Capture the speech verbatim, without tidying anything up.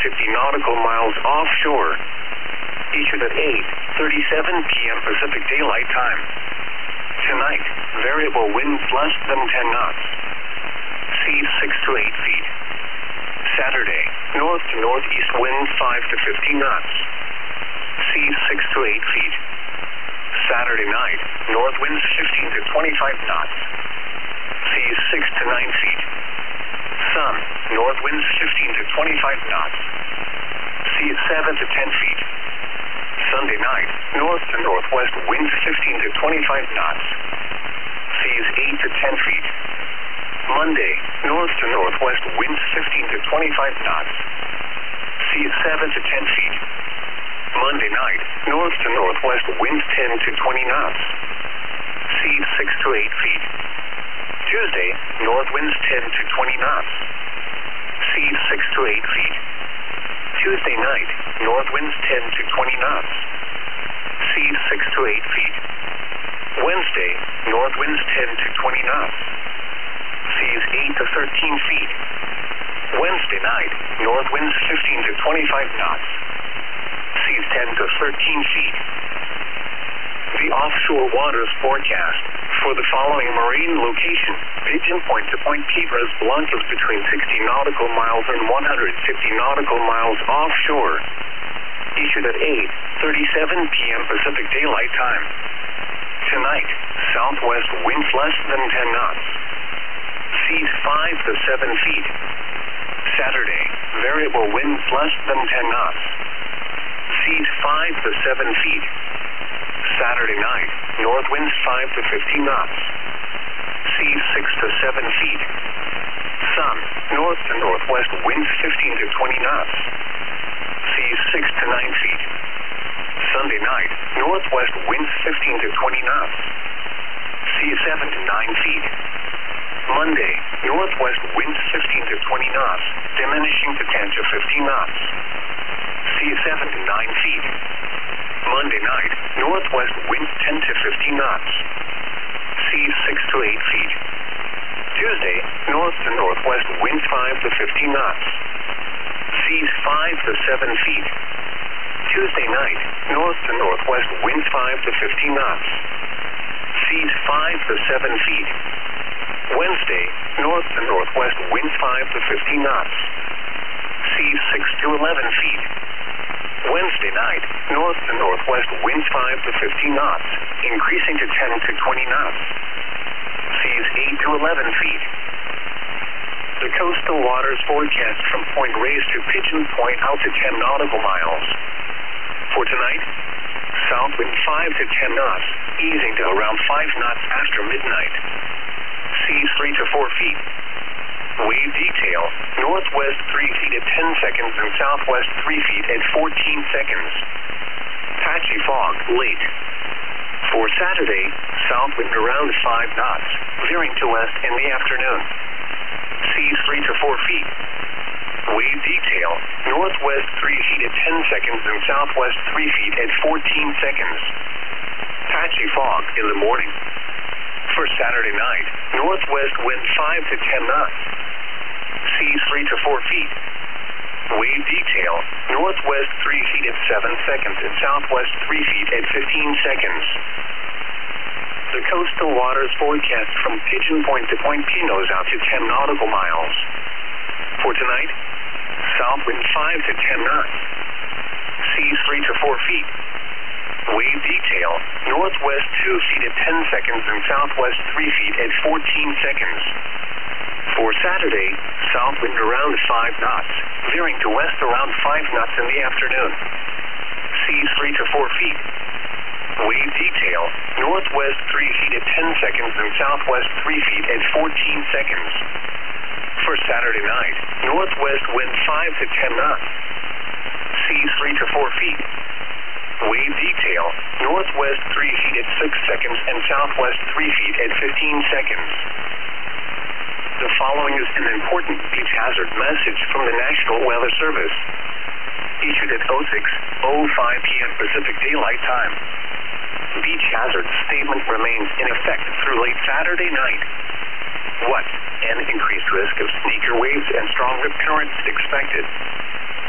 fifty nautical miles offshore. Issued at eight thirty-seven p m Pacific Daylight Time. Tonight, variable winds less than ten knots. Seas six to eight feet. Saturday, north to northeast winds five to fifteen knots. Seas six to eight feet. Saturday night, north winds fifteen to twenty-five knots. Seas six to nine feet. Sun, north winds fifteen to twenty-five knots. Seas seven to ten feet. Sunday night, north to northwest winds fifteen to twenty-five knots. Seas eight to ten feet. Monday, north to northwest winds fifteen to twenty-five knots. Seas seven to ten feet. Monday night, north to northwest winds ten to twenty knots. Seas six to eight feet. Tuesday, north winds ten to twenty knots. Seas six to eight feet. Tuesday night, north winds ten to twenty knots. Seas six to eight feet. Wednesday, north winds ten to twenty knots. Seas eight to thirteen feet. Wednesday night, north winds fifteen to twenty-five knots. Seas ten to thirteen feet. The offshore waters forecast for the following marine location: Pigeon Point to Point Piedras Blancas between sixty nautical miles and one hundred fifty nautical miles offshore. Issued at eight thirty-seven p m Pacific Daylight Time. Tonight, southwest winds less than ten knots. Seas five to seven feet. Saturday, variable winds less than ten knots. Seas five to seven feet. Saturday night, north winds five to fifteen knots. Seas six to seven feet. Sun, north to northwest winds fifteen to twenty knots. Seas six to nine feet. Sunday night, northwest winds fifteen to twenty knots. Seas seven to nine feet. Monday, northwest winds fifteen to twenty knots, diminishing to ten to fifteen knots. Seas seven to nine feet. Monday night, northwest winds ten to fifteen knots. Seas six to eight feet. Tuesday, north to northwest winds five to fifteen knots. Seas five to seven feet. Tuesday night, north to northwest winds five to fifteen knots. Seas five to seven feet. Wednesday, north to northwest winds five to fifteen knots. Seas six to eleven feet. Wednesday night, north to northwest winds five to fifteen knots, increasing to ten to twenty knots. Seas eight to eleven feet. The coastal waters forecast from Point Reyes to Pigeon Point out to ten nautical miles. For tonight, south wind five to ten knots, easing to around five knots after midnight. Seas three to four feet. Wave detail, northwest three feet at ten seconds and southwest three feet at fourteen seconds. Patchy fog, late. For Saturday, south wind around five knots, veering to west in the afternoon. Seas three to four feet. Wave detail, northwest three feet at ten seconds and southwest three feet at fourteen seconds. Patchy fog in the morning. For Saturday night, northwest wind five to ten knots. Seas three to four feet. Wave detail, northwest three feet at seven seconds and southwest three feet at fifteen seconds. The coastal waters forecast from Pigeon Point to Point Pinos out to ten nautical miles. For tonight, south wind five to ten knots. Seas three to four feet. Wave detail, northwest two feet at ten seconds and southwest three feet at fourteen seconds. For Saturday, south wind around five knots, veering to west around five knots in the afternoon. Seas three to four feet. Wave detail, northwest three feet at ten seconds and southwest three feet at fourteen seconds. For Saturday night, northwest wind five to ten knots. Seas three to four feet. Wave detail, northwest three feet at six seconds and southwest three feet at fifteen seconds. The following is an important beach hazard message from the National Weather Service. Issued at oh six oh five p m Pacific Daylight Time. Beach hazard statement remains in effect through late Saturday night. What? An increased risk of sneaker waves and strong rip currents expected.